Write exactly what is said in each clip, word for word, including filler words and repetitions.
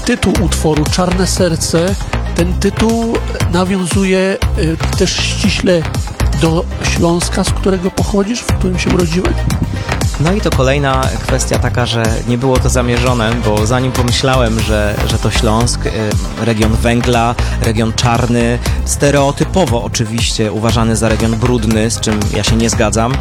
tytuł utworu Czarne Serce, ten tytuł nawiązuje też ściśle do Śląska, z którego pochodzisz, w którym się urodziłeś? No i to kolejna kwestia taka, że nie było to zamierzone, bo zanim pomyślałem, że, że to Śląsk, region węgla, region czarny, stereotypowo oczywiście uważany za region brudny, z czym ja się nie zgadzam,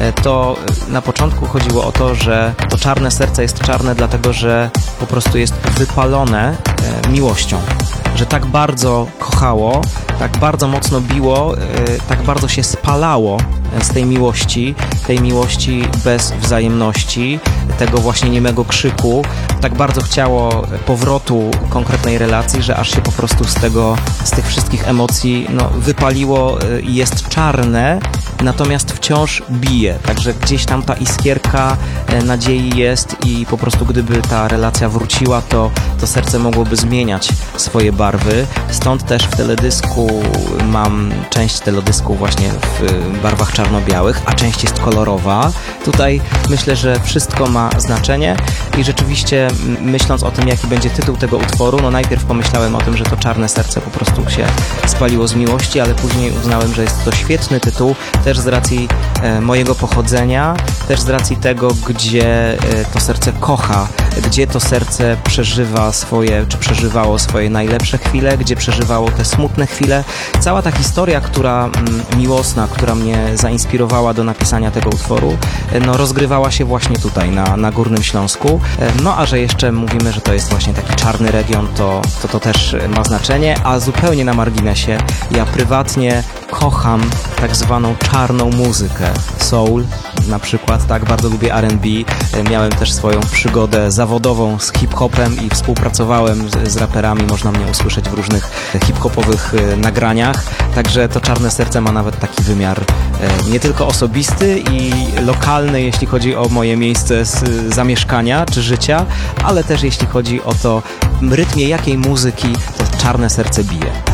to na początku chodziło o to, że to Czarne Serce jest czarne dlatego, że po prostu jest wypalone miłością. Że tak bardzo kochało, tak bardzo mocno biło, tak bardzo się spalało z tej miłości, tej miłości bez wzajemności, tego właśnie niemego krzyku, tak bardzo chciało powrotu konkretnej relacji, że aż się po prostu z tego, z tych wszystkich emocji no, wypaliło i jest czarne, natomiast wciąż bije. Także gdzieś tam ta iskierka nadziei jest i po prostu gdyby ta relacja wróciła, to, to serce mogłoby zmieniać swoje barwy. Stąd też w teledysku mam część teledysku właśnie w barwach czarno-białych, a część jest kolorowa. Tutaj myślę, że wszystko ma znaczenie i rzeczywiście myśląc o tym, jaki będzie tytuł tego utworu, no najpierw pomyślałem o tym, że to Czarne Serce po prostu się spaliło z miłości, ale później uznałem, że jest to świetny tytuł, też z racji e, mojego pochodzenia, też z racji tego, gdzie e, to serce kocha, gdzie to serce przeżywa swoje, czy przeżywało swoje najlepsze chwile, gdzie przeżywało te smutne chwile. Cała ta historia, która mm, miłosna, która mnie zainspirowała do napisania tego utworu, e, no rozgrywała się właśnie tutaj, na, na Górnym Śląsku. E, no a że jeszcze mówimy, że to jest właśnie taki czarny region, to to, to też ma znaczenie, a zupełnie na marginesie, ja prywatnie kocham tak zwaną czarną muzykę, soul na przykład, tak, bardzo lubię R and B, miałem też swoją przygodę zawodową z hip-hopem i współpracowałem z, z raperami, można mnie usłyszeć w różnych hip-hopowych nagraniach, także to Czarne Serce ma nawet taki wymiar nie tylko osobisty i lokalny, jeśli chodzi o moje miejsce z zamieszkania czy życia, ale też jeśli chodzi o to, w rytmie jakiej muzyki to Czarne Serce bije.